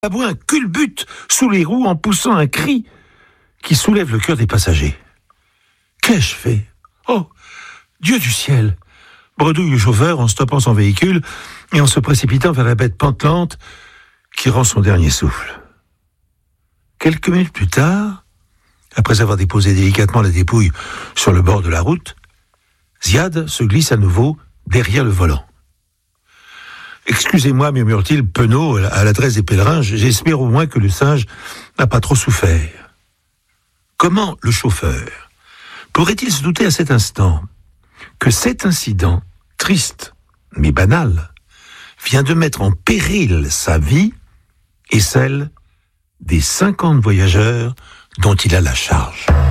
aboie un culbute sous les roues en poussant un cri qui soulève le cœur des passagers. Qu'ai-je fait ? Oh, Dieu du ciel ! Bredouille le chauffeur en stoppant son véhicule et en se précipitant vers la bête pantelante qui rend son dernier souffle. Quelques minutes plus tard, après avoir déposé délicatement la dépouille sur le bord de la route, Ziad se glisse à nouveau derrière le volant. « Excusez-moi, murmure-t-il, penaud, à l'adresse des pèlerins, j'espère au moins que le singe n'a pas trop souffert. » Comment le chauffeur pourrait-il se douter à cet instant que cet incident, triste mais banal, vient de mettre en péril sa vie et celle des 50 voyageurs dont il a la charge ?